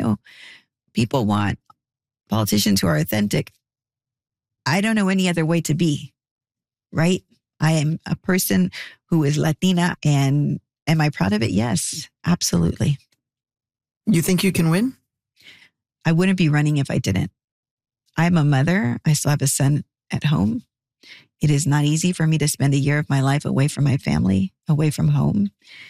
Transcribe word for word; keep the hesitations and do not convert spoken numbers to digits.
know, people want politicians who are authentic. I don't know any other way to be, right? I am a person who is Latina, and am I proud of it? Yes, absolutely. You think you can win? I wouldn't be running if I didn't. I'm a mother. I still have a son at home. It is not easy for me to spend a year of my life away from my family, away from home.